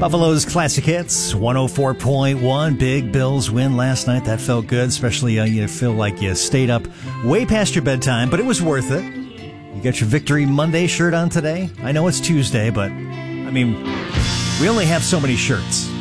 Buffalo's Classic Hits, 104.1. Big Bills win last night. That felt good, especially you feel like you stayed up way past your bedtime, but it was worth it. You got your Victory Monday shirt on today? I know it's Tuesday, but, we only have so many shirts.